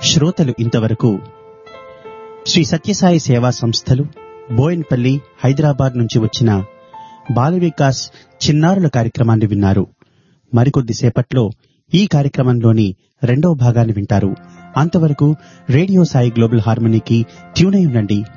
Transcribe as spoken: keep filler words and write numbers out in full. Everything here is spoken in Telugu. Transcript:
శ్రోతలు ఇంతవరకు శ్రీ సత్యసాయి సేవా సంస్థలు బోయిన్పల్లి హైదరాబాద్ నుంచి వచ్చిన బాల వికాస్ చిన్నారుల కార్యక్రమాన్ని విన్నారు. మరికొద్ది సేపట్లో ఈ కార్యక్రమంలోని రెండవ భాగాన్ని వింటారు. అంతవరకు రేడియో సాయి గ్లోబల్ హార్మనీకి ట్యూన్ అయి ఉండండి.